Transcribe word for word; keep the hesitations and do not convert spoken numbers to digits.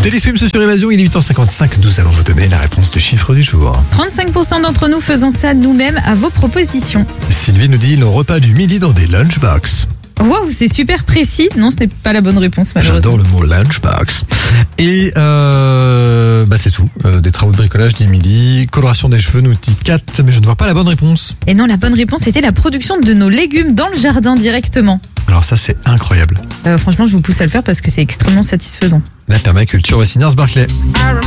Télé Swim sur Évasion, il est huit heures cinquante-cinq. Nous allons vous donner la réponse du chiffre du jour. trente-cinq pour cent d'entre nous faisons ça nous-mêmes à vos propositions. Sylvie nous dit nos repas du midi dans des lunchbox. Waouh, c'est super précis. Non, ce n'est pas la bonne réponse malheureusement. J'adore le mot lunchbox. Et euh, bah c'est tout. Euh, des travaux de bricolage dit midi. Coloration des cheveux nous dit Kat, mais je ne vois pas la bonne réponse. Et non, la bonne réponse était la production de nos légumes dans le jardin directement. Alors ça c'est incroyable. Euh, franchement, je vous pousse à le faire parce que c'est extrêmement satisfaisant. La permaculture au Signers Barclay.